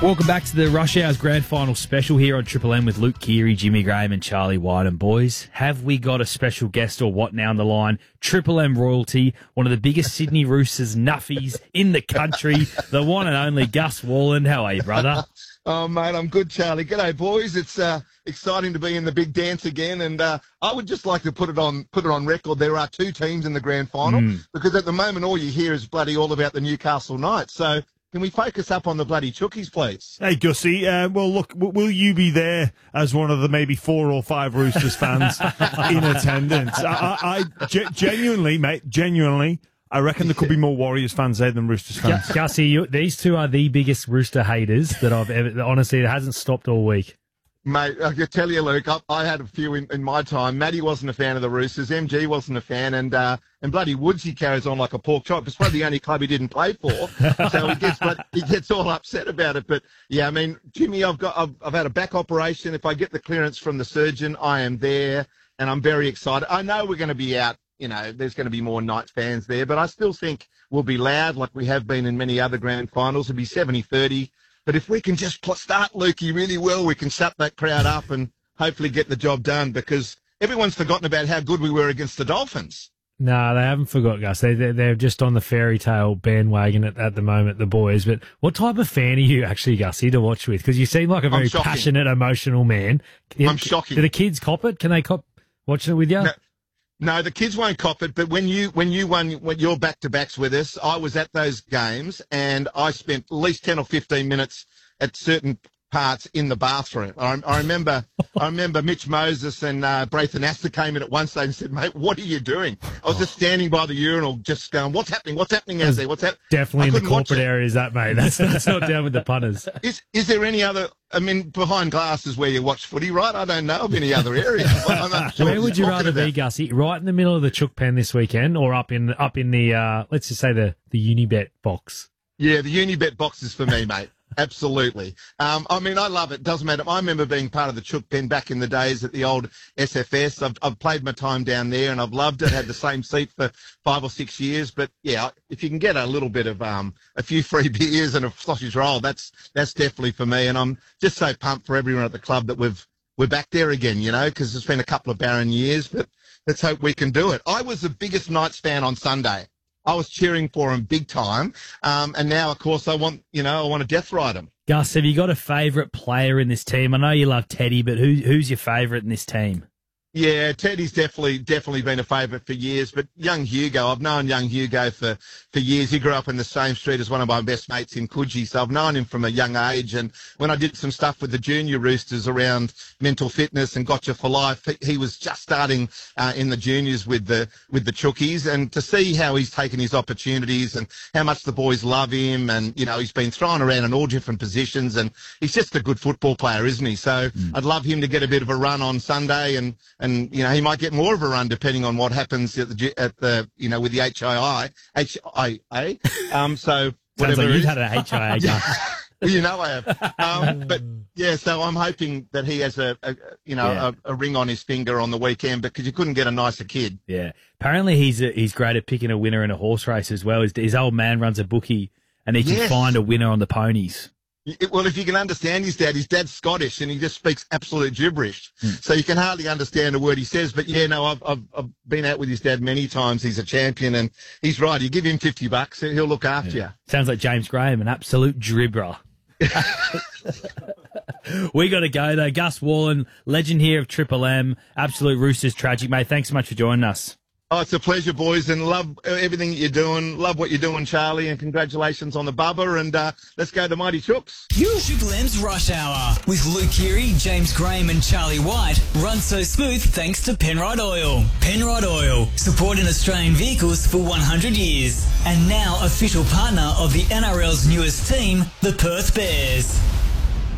Welcome back to the Rush Hour's Grand Final special here on Triple M with Luke Keary, Jimmy Graham and Charlie White. And boys, have we got a special guest or what now on the line? Triple M royalty, one of the biggest Sydney Roosters nuffies in the country, the one and only Gus Worland. How are you, brother? Oh, mate, I'm good, Charlie. G'day, boys. It's exciting to be in the big dance again, and I would just like to put it on record. There are two teams in the grand final because at the moment all you hear is bloody all about the Newcastle Knights. So can we focus up on the bloody Chookies, please? Hey, Gussie. Well, look, will you be there as one of the maybe 4 or 5 Roosters fans in attendance? I genuinely, mate, I reckon there could be more Warriors fans there than Roosters fans. Gussie, these two are the biggest Rooster haters that I've ever... Honestly, it hasn't stopped all week. Mate, I can tell you, Luke, I had a few in my time. Matty wasn't a fan of the Roosters. MG wasn't a fan. And bloody Woodsy carries on like a pork chop. It's probably the only club he didn't play for. So he gets all upset about it. But, yeah, I mean, Jimmy, I've had a back operation. If I get the clearance from the surgeon, I am there. And I'm very excited. I know we're going to be out. You know, there's going to be more Knights fans there. But I still think we'll be loud like we have been in many other grand finals. It'll be 70-30. But if we can just start Lukey really well, we can shut that crowd up and hopefully get the job done because everyone's forgotten about how good we were against the Dolphins. No, they haven't forgot, Gus. They're just on the fairy tale bandwagon at the moment, the boys. But what type of fan are you actually, Gussie, to watch with? Because you seem like a very passionate, emotional man. I'm shocking. Do the kids cop it? Can they cop watching it with you? No, the kids won't cop it, but when you won your back-to-backs with us, I was at those games and I spent at least 10 or 15 minutes at certain parts in the bathroom. I remember Mitch Moses and Braithen Astor came in at one stage and said, mate, what are you doing? I was just standing by the urinal just going, what's happening out there? What's happening? Definitely in the corporate areas, that, mate. That's not down with the punters. Is there any other... I mean, behind glass is where you watch footy, right? I don't know of any other area. Sure where would you rather be, Gussie? Right in the middle of the Chook Pen this weekend or up in the, let's just say the Unibet box? Yeah, the Unibet box is for me, mate. Absolutely. I mean, I love it. Doesn't matter. I remember being part of the Chook Pen back in the days at the old SFS. I've played my time down there and I've loved it. Had the same seat for 5 or 6 years. But yeah, if you can get a little bit of a few free beers and a sausage roll, that's definitely for me. And I'm just so pumped for everyone at the club that we're back there again, you know, because it's been a couple of barren years. But let's hope we can do it. I was the biggest Knights fan on Sunday. I was cheering for him big time, and now, of course, I want to death ride him. Gus, have you got a favourite player in this team? I know you love Teddy, but who's your favourite in this team? Yeah, Teddy's definitely been a favourite for years, but young Hugo, I've known young Hugo for years. He grew up in the same street as one of my best mates in Coogee, so I've known him from a young age. And when I did some stuff with the junior Roosters around mental fitness and Gotcha for Life, he was just starting in the juniors with the Chookies. And to see how he's taken his opportunities and how much the boys love him, and you know he's been thrown around in all different positions, and he's just a good football player, isn't he? So I'd love him to get a bit of a run on Sunday and you know, he might get more of a run depending on what happens at the you know, with the HIA. So whatever. Sounds like you've had a HIA guy. You know I have. But yeah, so I'm hoping that he has a ring on his finger on the weekend because you couldn't get a nicer kid. Yeah. Apparently he's great at picking a winner in a horse race as well. His old man runs a bookie and he can find a winner on the ponies. Well, if you can understand his dad's Scottish and he just speaks absolute gibberish. So you can hardly understand a word he says. But yeah, no, I've been out with his dad many times. He's a champion and he's right. You give him $50, he'll look after you. Sounds like James Graham, an absolute dribber. We got to go though. Gus Worland, legend here of Triple M, absolute Roosters tragic, mate. Thanks so much for joining us. Oh, it's a pleasure, boys, and love everything that you're doing. Love what you're doing, Charlie, and congratulations on the bubba. And let's go to Mighty Chooks. Triple M's Rush Hour with Luke Keary, James Graham and Charlie White runs so smooth thanks to Penrite Oil. Penrite Oil, supporting Australian vehicles for 100 years. And now official partner of the NRL's newest team, the Perth Bears.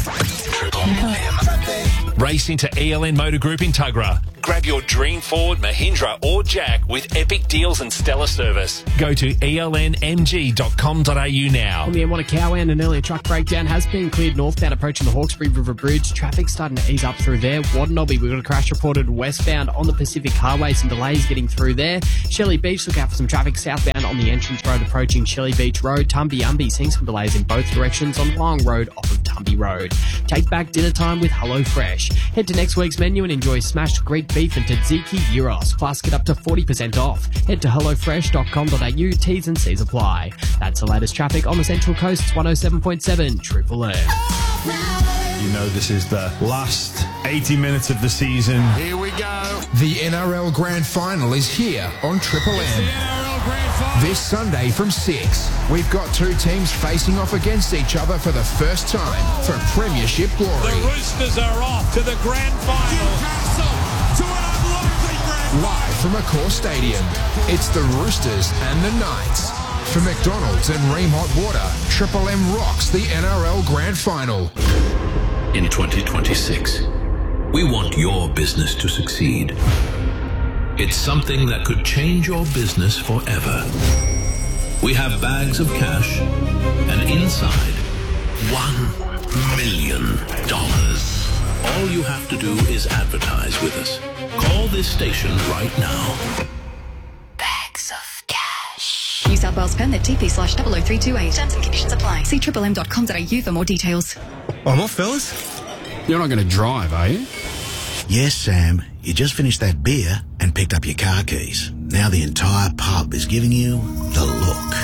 Race into ELN Motor Group in Tuggerah. Grab your dream Ford, Mahindra or Jack with epic deals and stellar service. Go to elnmg.com.au now. On the M1 at Cowan, an earlier truck breakdown has been cleared northbound approaching the Hawkesbury River Bridge. Traffic starting to ease up through there. Waddenobby, we've got a crash reported westbound on the Pacific Highway. Some delays getting through there. Shelley Beach, look out for some traffic southbound on the entrance road approaching Shelley Beach Road. Tumby seeing some delays in both directions on Long Road off of Tumby Road. Take back dinner time with HelloFresh. Head to next week's menu and enjoy smashed Greek beef and tzatziki gyros. Plus, get up to 40% off. Head to hellofresh.com.au. T's and C's apply. That's the latest traffic on the Central Coast's 107.7 Triple M. You know this is the last 80 minutes of the season. Here we go. The NRL Grand Final is here on Triple M. This Sunday from 6, we've got two teams facing off against each other for the first time for Premiership glory. The Roosters are off to the Grand Final. Newcastle to an unlikely Grand Final. Live from Accor Stadium, it's the Roosters and the Knights. For McDonald's and Ream Hot Water, Triple M rocks the NRL Grand Final. In 2026, we want your business to succeed. It's something that could change your business forever. We have bags of cash, and inside, $1 million. All you have to do is advertise with us. Call this station right now. Bags of cash. New South Wales permit TP/00328. Terms and conditions apply. See triplem.com.au for more details. Oh, what, fellas? You're not going to drive, are you? Yes, Sam. You just finished that beer and picked up your car keys. Now the entire pub is giving you the look.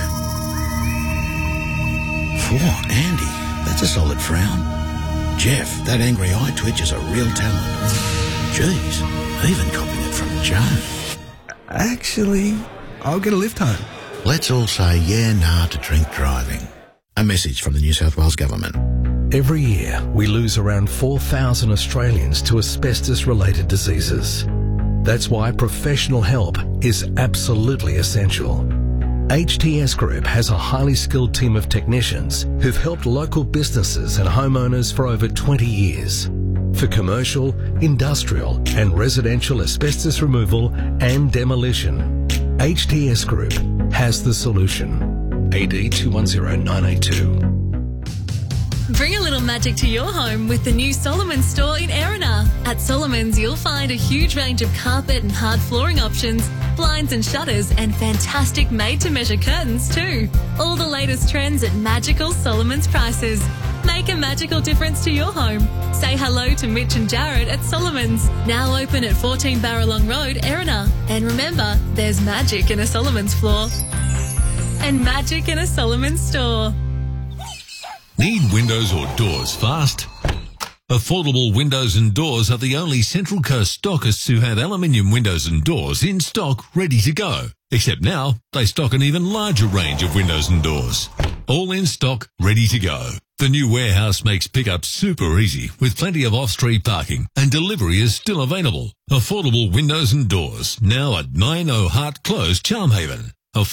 Whoa, Andy, that's a solid frown. Jeff, that angry eye twitch is a real talent. Jeez, even copying it from Joe. Actually, I'll get a lift home. Let's all say yeah, nah to drink driving. A message from the New South Wales Government. Every year, we lose around 4,000 Australians to asbestos-related diseases. That's why professional help is absolutely essential. HTS Group has a highly skilled team of technicians who've helped local businesses and homeowners for over 20 years. For commercial, industrial and residential asbestos removal and demolition, HTS Group has the solution. AD 210982. Bring a little magic to your home with the new Solomons store in Erina. At Solomons, you'll find a huge range of carpet and hard flooring options, blinds and shutters, and fantastic made-to-measure curtains too. All the latest trends at magical Solomons prices. Make a magical difference to your home. Say hello to Mitch and Jared at Solomons. Now open at 14 Barralong Road, Erina. And remember, there's magic in a Solomons floor. And magic in a Solomons store. Need windows or doors fast? Affordable Windows and Doors are the only Central Coast stockists who have aluminium windows and doors in stock ready to go. Except now, they stock an even larger range of windows and doors. All in stock, ready to go. The new warehouse makes pickup super easy with plenty of off-street parking and delivery is still available. Affordable Windows and Doors, now at 90 Hart Close, Charmhaven.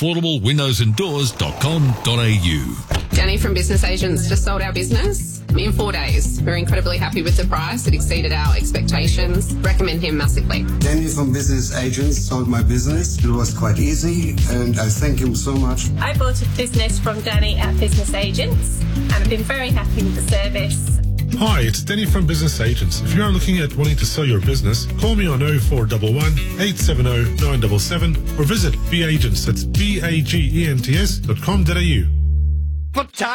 AffordableWindowsandDoors.com.au. Danny from Business Agents just sold our business in 4 days. We're incredibly happy with the price. It exceeded our expectations. Recommend him massively. Danny from Business Agents sold my business. It was quite easy and I thank him so much. I bought a business from Danny at Business Agents and I've been very happy with the service. Hi, it's Denny from Business Agents. If you are looking at wanting to sell your business, call me on 0411 870 977 or visit BAgents, that's BAGENTS.com.au.